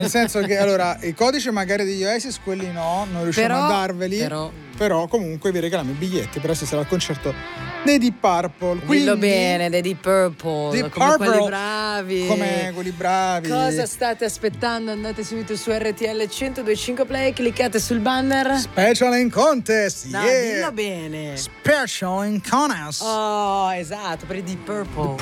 Nel senso che allora i codici magari degli Oasis quelli no, non riusciamo a darveli, però comunque vi regaliamo i biglietti per assistere al concerto dei Deep Purple. Dillo bene, dei Deep Purple, Deep come Purple, quelli bravi. come quelli bravi. Cosa state aspettando? Andate subito su RTL 102.5 Play, cliccate sul banner. Special in contest, No, yeah. dillo bene. Special in contest. Oh, esatto, per i Deep Purple.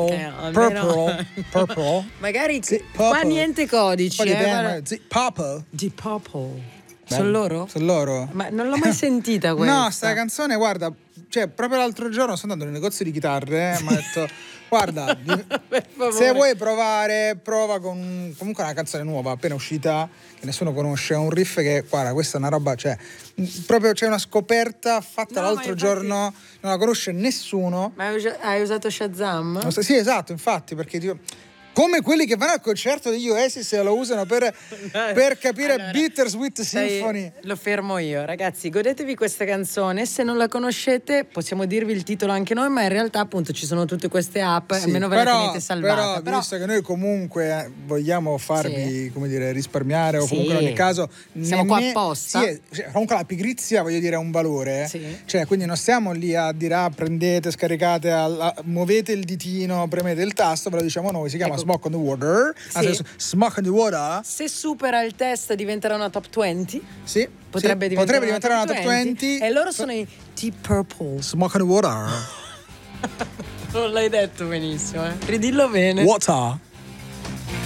Purple. Magari Sì, qua Purple. niente codici. Purple. Deep Purple. Sono loro? Sono loro. Ma non l'ho mai sentita questa. No, sta canzone, guarda, cioè proprio l'altro giorno sono andato nel negozio di chitarre e mi ha detto guarda, se vuoi provare, prova con comunque una canzone nuova, appena uscita, che nessuno conosce, un riff che, guarda, questa è una roba, cioè, proprio c'è una scoperta fatta l'altro giorno, non la conosce nessuno. Ma hai usato Shazam? Sì, esatto, infatti, perché come quelli che vanno al concerto degli Oasis e lo usano per capire allora, Bittersweet Symphony. Lo fermo io, ragazzi, godetevi questa canzone. Se non la conoscete possiamo dirvi il titolo anche noi, ma in realtà appunto ci sono tutte queste app, sì, almeno ve la tenete salvata. Però visto che noi comunque vogliamo farvi, come dire, risparmiare o comunque in ogni caso siamo qua apposta. Sì, comunque la pigrizia, voglio dire, ha un valore. Sì. Cioè, quindi non stiamo lì a dire prendete, scaricate, muovete il ditino, premete il tasto, ve lo diciamo noi, si chiama Smoke on the Water. Sì. Smoke on the Water. Se supera il test diventerà una top 20. Sì. Potrebbe diventare una top 20. E loro sono i Deep Purple. Smoke on the Water. Non l'hai detto benissimo, Ridillo bene. Water.